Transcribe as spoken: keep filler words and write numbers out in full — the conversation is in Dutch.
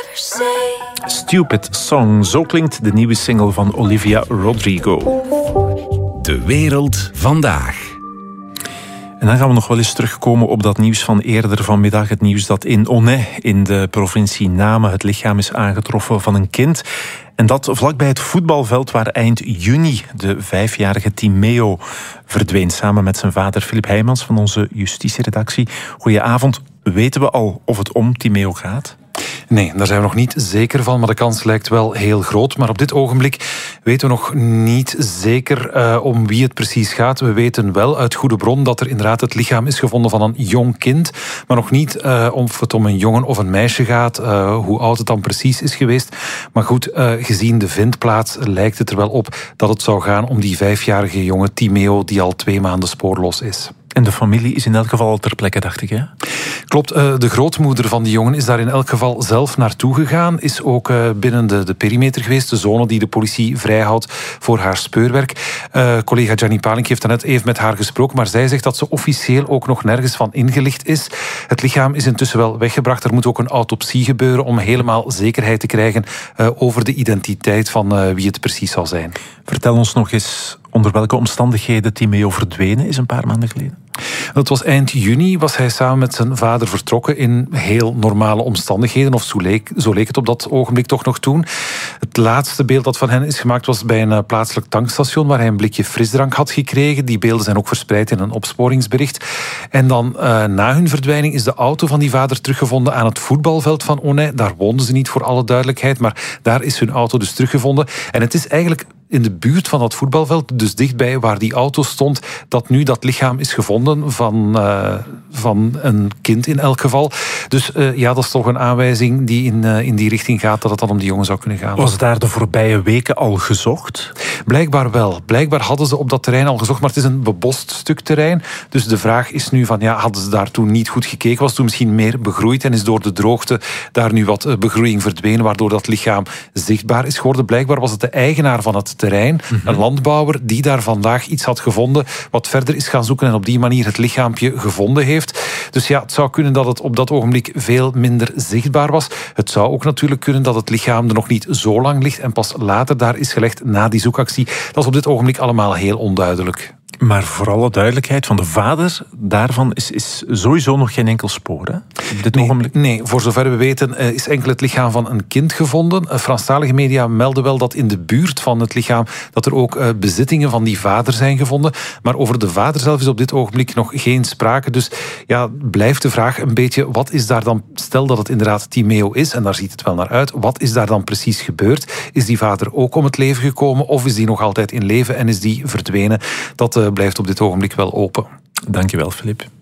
Stupid Song, zo klinkt de nieuwe single van Olivia Rodrigo. De wereld vandaag. En dan gaan we nog wel eens terugkomen op dat nieuws van eerder vanmiddag. Het nieuws dat in Onay, in de provincie Namen, het lichaam is aangetroffen van een kind. En dat vlakbij het voetbalveld waar eind juni de vijfjarige Timeo verdween. Samen met zijn vader Filip Heijmans van onze justitieredactie. Goedenavond. Weten we al of het om Timeo gaat? Nee, daar zijn we nog niet zeker van, maar de kans lijkt wel heel groot. Maar op dit ogenblik weten we nog niet zeker uh, om wie het precies gaat. We weten wel uit goede bron dat er inderdaad het lichaam is gevonden van een jong kind. Maar nog niet uh, of het om een jongen of een meisje gaat, uh, hoe oud het dan precies is geweest. Maar goed, uh, gezien de vindplaats lijkt het er wel op dat het zou gaan om die vijfjarige jongen Timeo die al twee maanden spoorloos is. En de familie is in elk geval al ter plekke, dacht ik, hè? Klopt, de grootmoeder van die jongen is daar in elk geval zelf naartoe gegaan. Is ook binnen de, de perimeter geweest, de zone die de politie vrijhoudt voor haar speurwerk. Uh, collega Gianni Palink heeft daarnet even met haar gesproken, maar zij zegt dat ze officieel ook nog nergens van ingelicht is. Het lichaam is intussen wel weggebracht. Er moet ook een autopsie gebeuren om helemaal zekerheid te krijgen uh, over de identiteit van uh, wie het precies zal zijn. Vertel ons nog eens onder welke omstandigheden Timeo verdwenen is een paar maanden geleden. Dat was eind juni, was hij samen met zijn vader vertrokken in heel normale omstandigheden, of zo leek, zo leek het op dat ogenblik toch nog toen. Het laatste beeld dat van hen is gemaakt was bij een plaatselijk tankstation waar hij een blikje frisdrank had gekregen. Die beelden zijn ook verspreid in een opsporingsbericht. En dan uh, na hun verdwijning is de auto van die vader teruggevonden aan het voetbalveld van Onay. Daar woonden ze niet, voor alle duidelijkheid, maar daar is hun auto dus teruggevonden. En het is eigenlijk in de buurt van dat voetbalveld, dus dichtbij waar die auto stond, dat nu dat lichaam is gevonden van, uh, van een kind in elk geval. Dus uh, ja, dat is toch een aanwijzing die in, uh, in die richting gaat dat het dan om die jongen zou kunnen gaan. Was daar de voorbije weken al gezocht? Blijkbaar wel. Blijkbaar hadden ze op dat terrein al gezocht, maar het is een bebost stuk terrein. Dus de vraag is nu van, ja, hadden ze daar toen niet goed gekeken? Was toen misschien meer begroeid en is door de droogte daar nu wat begroeiing verdwenen, waardoor dat lichaam zichtbaar is geworden? Blijkbaar was het de eigenaar van het terrein, mm-hmm. een landbouwer, die daar vandaag iets had gevonden, wat verder is gaan zoeken en op die manier het lichaampje gevonden heeft. Dus ja, het zou kunnen dat het op dat ogenblik veel minder zichtbaar was. Het zou ook natuurlijk kunnen dat het lichaam er nog niet zo lang ligt en pas later daar is gelegd na die zoekactie. Dat is op dit ogenblik allemaal heel onduidelijk. Maar voor alle duidelijkheid, van de vader daarvan is, is sowieso nog geen enkel spoor, hè? Op dit nee, ogenblik? Nee, voor zover we weten is enkel het lichaam van een kind gevonden. Franstalige media melden wel dat in de buurt van het lichaam dat er ook uh, bezittingen van die vader zijn gevonden. Maar over de vader zelf is op dit ogenblik nog geen sprake. Dus ja, blijft de vraag een beetje, wat is daar dan, stel dat het inderdaad Timeo is, en daar ziet het wel naar uit, wat is daar dan precies gebeurd? Is die vader ook om het leven gekomen of is die nog altijd in leven en is die verdwenen? Dat uh, blijft op dit ogenblik wel open. Dankjewel, Filip.